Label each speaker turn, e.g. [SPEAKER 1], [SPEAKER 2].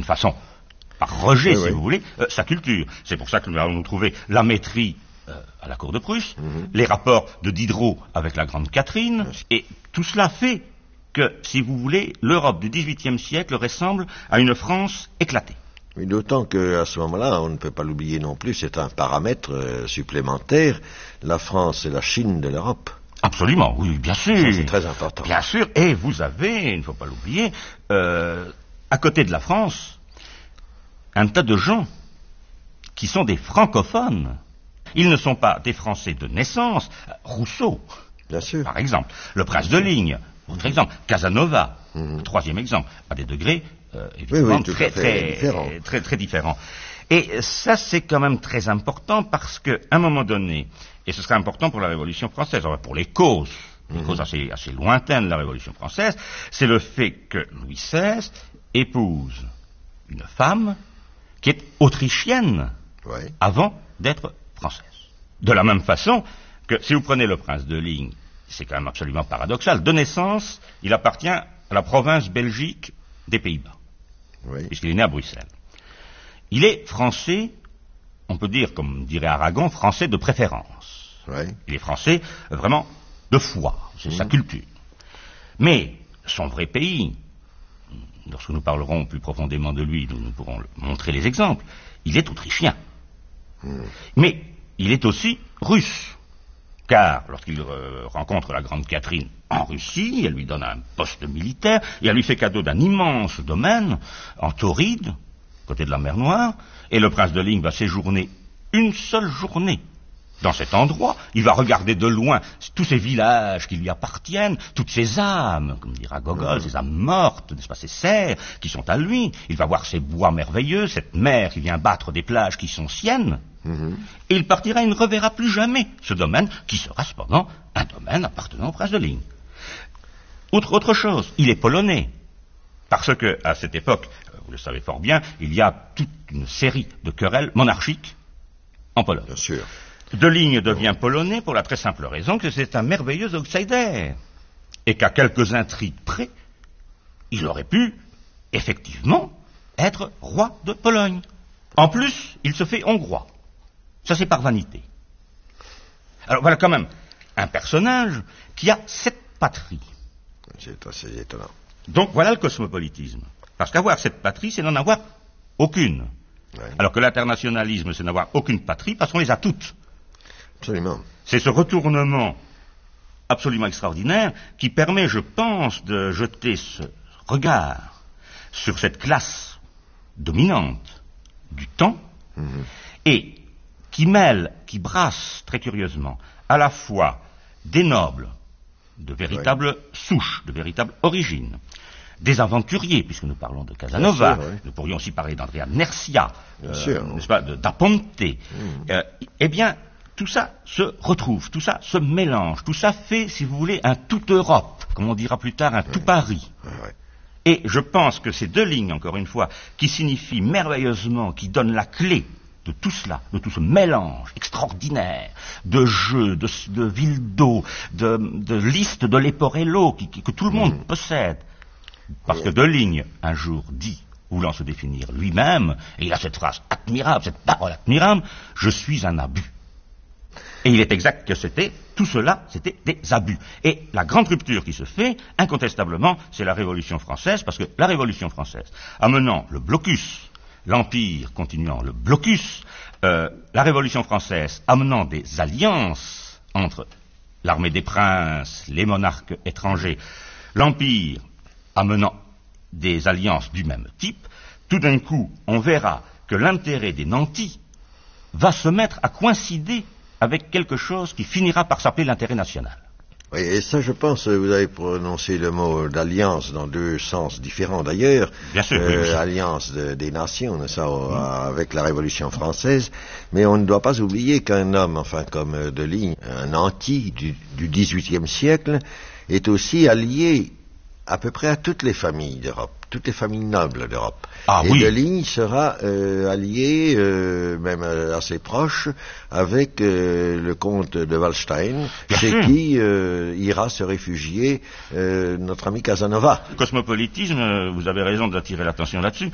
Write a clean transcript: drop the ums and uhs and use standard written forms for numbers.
[SPEAKER 1] d'une façon, par rejet,
[SPEAKER 2] oui.
[SPEAKER 1] vous voulez, sa culture. C'est pour ça que nous allons nous trouver la Métrie à la cour de Prusse, les rapports de Diderot avec la Grande Catherine, et tout cela fait que, si vous voulez, l'Europe du XVIIIe siècle ressemble à une France éclatée.
[SPEAKER 2] Oui, d'autant qu'à ce moment-là, on ne peut pas l'oublier non plus, c'est un paramètre supplémentaire, la France et la Chine de l'Europe.
[SPEAKER 1] Absolument, oui, bien sûr.
[SPEAKER 2] Ça, c'est très important.
[SPEAKER 1] Bien sûr, et vous avez, il ne faut pas l'oublier, à côté de la France, un tas de gens qui sont des francophones. Ils ne sont pas des Français de naissance. Rousseau,
[SPEAKER 2] Bien sûr.
[SPEAKER 1] par exemple, le prince de Ligne, autre exemple, Casanova, troisième exemple, à des degrés évidemment
[SPEAKER 2] tout à fait
[SPEAKER 1] très différents. Et ça, c'est quand même très important parce qu'à un moment donné, et ce sera important pour la Révolution française, enfin, pour les causes assez lointaines de la Révolution française, c'est le fait que Louis XVI épouse une femme qui est autrichienne avant d'être française. De la même façon que si vous prenez le prince de Ligne, c'est quand même absolument paradoxal, de naissance, il appartient à la province belgique des Pays-Bas, puisqu'il est né à Bruxelles. Il est français, on peut dire, comme dirait Aragon, français de préférence. Il est français vraiment de foi, c'est sa culture. Mais son vrai pays, lorsque nous parlerons plus profondément de lui, nous pourrons montrer les exemples, il est autrichien. Mais il est aussi russe. Car lorsqu'il rencontre la Grande Catherine en Russie, elle lui donne un poste militaire, et elle lui fait cadeau d'un immense domaine en Tauride, côté de la mer Noire, et le prince de Ligne va séjourner une seule journée dans cet endroit. Il va regarder de loin tous ces villages qui lui appartiennent, toutes ces âmes, comme dira Gogol, ces âmes mortes, n'est-ce pas, ces serres qui sont à lui. Il va voir ces bois merveilleux, cette mer qui vient battre des plages qui sont siennes. Et il partira et ne reverra plus jamais ce domaine, qui sera cependant un domaine appartenant au prince de Ligne. Autre chose, il est polonais, parce que à cette époque, vous le savez fort bien, il y a toute une série de querelles monarchiques en Pologne.
[SPEAKER 2] Bien sûr.
[SPEAKER 1] De Ligne devient polonais pour la très simple raison que c'est un merveilleux outsider, et qu'à quelques intrigues près, il aurait pu, effectivement, être roi de Pologne. En plus, il se fait hongrois. Ça, c'est par vanité. Alors, voilà quand même un personnage qui a 7 patries.
[SPEAKER 2] C'est assez étonnant.
[SPEAKER 1] Donc, voilà le cosmopolitisme. Parce qu'avoir 7 patries, c'est n'en avoir aucune. Alors que l'internationalisme, c'est n'avoir aucune patrie, parce qu'on les a toutes.
[SPEAKER 2] Absolument.
[SPEAKER 1] C'est ce retournement absolument extraordinaire qui permet, je pense, de jeter ce regard sur cette classe dominante du temps, et qui mêle, qui brasse très curieusement à la fois des nobles, de véritables souches, de véritables origines, des aventuriers, puisque nous parlons de Casanova, nous pourrions aussi parler d'Andrea Nercia, n'est-ce pas, d'Da Ponte. Eh bien, tout ça se retrouve, tout ça se mélange, tout ça fait, si vous voulez, un tout Europe, comme on dira plus tard, un tout Paris. Et je pense que ces deux lignes, encore une fois, qui signifient merveilleusement, qui donnent la clé de tout cela, de tout ce mélange extraordinaire de jeux, de villes d'eau, de listes de Leporello que tout le monde possède. Parce que De Ligne, un jour, dit, voulant se définir lui-même, et il a cette phrase admirable, cette parole admirable, « Je suis un abus ». Et il est exact que tout cela, c'était des abus. Et la grande rupture qui se fait, incontestablement, c'est la Révolution française, parce que la Révolution française, amenant le blocus, l'Empire continuant le blocus, la Révolution française amenant des alliances entre l'armée des princes, les monarques étrangers, l'Empire amenant des alliances du même type, tout d'un coup, on verra que l'intérêt des nantis va se mettre à coïncider avec quelque chose qui finira par s'appeler l'intérêt national.
[SPEAKER 2] Oui, et ça, je pense, vous avez prononcé le mot d'alliance dans deux sens différents d'ailleurs.
[SPEAKER 1] Bien sûr, oui.
[SPEAKER 2] Alliance des nations, ça, avec la Révolution française. Mais on ne doit pas oublier qu'un homme, enfin, comme De Ligne, un nanti du XVIIIe siècle, est aussi allié à peu près à toutes les familles d'Europe, toutes les familles nobles d'Europe. Et De Ligne sera allié, même assez proche, avec le comte de Wallstein, chez qui ira se réfugier notre ami Casanova.
[SPEAKER 1] Le cosmopolitisme, vous avez raison d'attirer l'attention là-dessus,